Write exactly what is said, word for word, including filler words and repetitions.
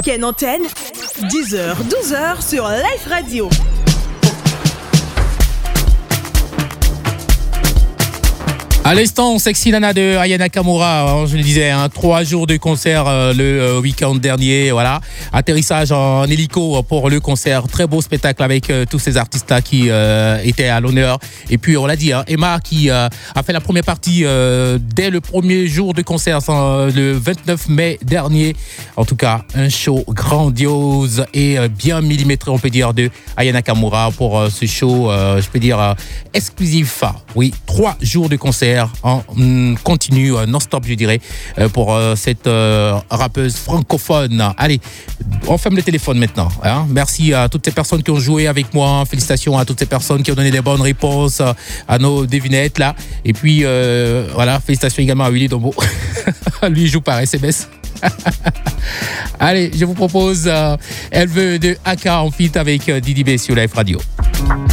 Ken Antenne, dix heures douze heures sur Life Radio. À l'instant, Sexy Nana de Aya Nakamura, je le disais, hein, trois jours de concert euh, le euh, week-end dernier, voilà. Atterrissage en hélico pour le concert, très beau spectacle avec euh, tous ces artistes-là qui euh, étaient à l'honneur. Et puis, on l'a dit, hein, Emma qui euh, a fait la première partie euh, dès le premier jour de concert, euh, le vingt-neuf mai dernier. En tout cas, un show grandiose et euh, bien millimétré, on peut dire, de Aya Nakamura pour euh, ce show, euh, je peux dire, euh, exclusif. Oui, trois jours de concert en mm, continu, euh, non-stop, je dirais, euh, pour euh, cette euh, rappeuse francophone. Allez, on ferme le téléphone maintenant. Hein. Merci à toutes ces personnes qui ont joué avec moi. Félicitations à toutes ces personnes qui ont donné des bonnes réponses euh, à nos devinettes là. Et puis euh, voilà, félicitations également à Willy Dombo. Lui il joue par S M S. Allez, je vous propose euh, Elle veut de A K en feat avec euh, Didi B sur Life Radio.